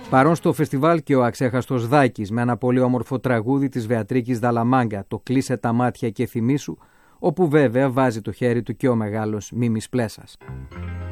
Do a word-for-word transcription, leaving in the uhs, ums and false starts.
Παρόν στο φεστιβάλ και ο αξέχαστος Δάκης με ένα πολύ όμορφο τραγούδι της Βεατρίκης Δαλαμάγκα, το «Κλείσε τα μάτια και θυμήσου», όπου βέβαια βάζει το χέρι του και ο μεγάλος Μίμης Πλέσας.